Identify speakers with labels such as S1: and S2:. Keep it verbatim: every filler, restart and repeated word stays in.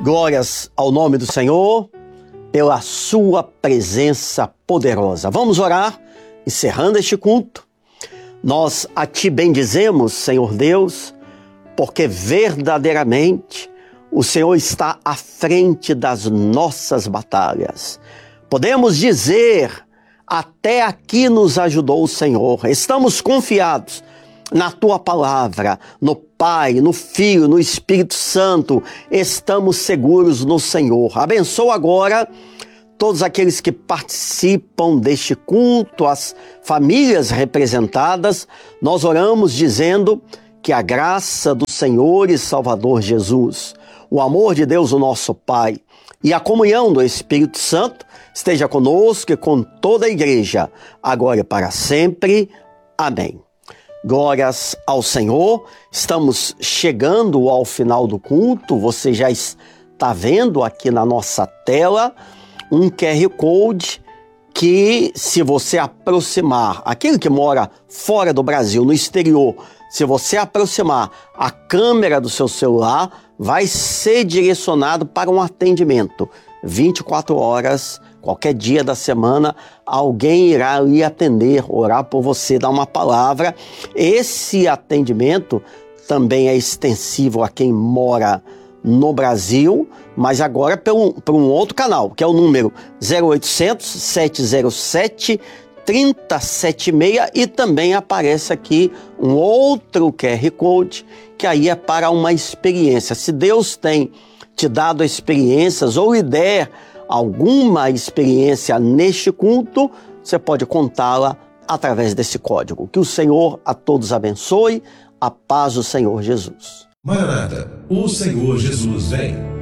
S1: Glórias ao nome do Senhor, pela sua presença poderosa. Vamos orar, encerrando este culto. Nós a Ti bendizemos, Senhor Deus, porque verdadeiramente o Senhor está à frente das nossas batalhas. Podemos dizer, até aqui nos ajudou o Senhor. Estamos confiados na Tua palavra, no Pai, no Filho, no Espírito Santo. Estamos seguros no Senhor. Abençoa agora todos aqueles que participam deste culto, as famílias representadas. Nós oramos dizendo que a graça do Senhor e Salvador Jesus, o amor de Deus, o nosso Pai, e a comunhão do Espírito Santo esteja conosco e com toda a igreja, agora e para sempre. Amém. Glórias ao Senhor. Estamos chegando ao final do culto. Você já está vendo aqui na nossa tela um Q R Code que, se você aproximar, aquele que mora fora do Brasil, no exterior, se você aproximar a câmera do seu celular, vai ser direcionado para um atendimento. vinte e quatro horas, qualquer dia da semana, alguém irá lhe atender, orar por você, dar uma palavra. Esse atendimento também é extensivo a quem mora no Brasil, mas agora por um, por um outro canal, que é o número zero oitocentos, sete zero sete, três zero sete seis, e também aparece aqui um outro Q R Code, que aí é para uma experiência. Se Deus tem te dado experiências ou lhe der alguma experiência neste culto, você pode contá-la através desse código. Que o Senhor a todos abençoe. A paz do Senhor Jesus.
S2: Maranata, o Senhor Jesus vem.